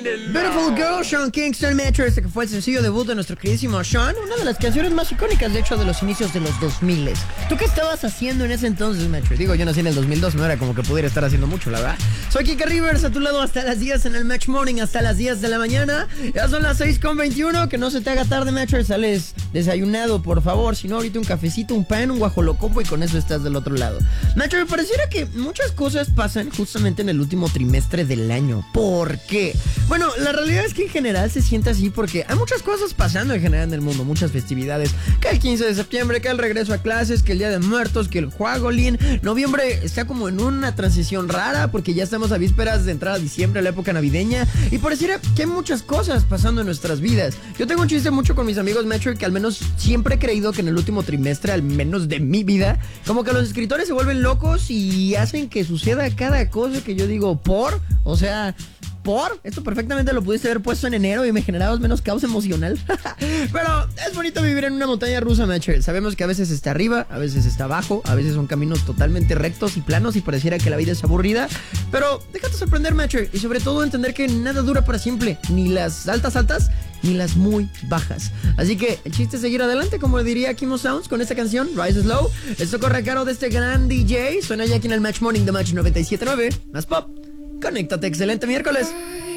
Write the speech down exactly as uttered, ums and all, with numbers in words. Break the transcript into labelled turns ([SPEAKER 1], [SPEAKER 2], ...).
[SPEAKER 1] Beautiful Girl, Sean Kingston, Metro, este que fue el sencillo debut de nuestro queridísimo Sean, una de las canciones más icónicas, de hecho, de los inicios de los dos mil. ¿Tú qué estabas haciendo en ese entonces, Metro? Digo, yo nací en el dos mil dos, no era como que pudiera estar haciendo mucho, la verdad. Soy Kike Rivers, a tu lado hasta las diez en el Match Morning, hasta las diez de la mañana. Ya son las seis con veintiuno, que no se te haga tarde, Metro, sales desayunado, por favor. Si no, ahorita un cafecito, un pan, un guajolocopo y con eso estás del otro lado. Metro, me pareciera que muchas cosas pasan justamente en el último trimestre del año. ¿Por qué? Bueno, la realidad es que en general se siente así porque hay muchas cosas pasando en general en el mundo, muchas festividades, que el quince de septiembre, que el regreso a clases, que el Día de Muertos, que el Juagolín. Noviembre está como en una transición rara porque ya estamos a vísperas de entrar a diciembre, a la época navideña, y pareciera que hay muchas cosas pasando en nuestras vidas. Yo tengo un chiste mucho con mis amigos Metro, que al menos siempre he creído que en el último trimestre, al menos de mi vida, como que los escritores se vuelven locos y hacen que suceda cada cosa que yo digo, ¿por? O sea... ¿Por? Esto perfectamente lo pudiste haber puesto en enero y me generabas menos caos emocional. Pero es bonito vivir en una montaña rusa, Matcher. Sabemos que a veces está arriba, a veces está abajo, a veces son caminos totalmente rectos y planos y pareciera que la vida es aburrida. Pero déjate sorprender, Matcher, y sobre todo entender que nada dura para siempre, ni las altas altas, ni las muy bajas. Así que el chiste es seguir adelante, como diría Kimo Sounds con esta canción, Rise Slow. Esto corre a cargo de este gran D J. Suena ya aquí en el Match Morning de Match noventa y siete punto nueve. Más pop. Conéctate, excelente miércoles.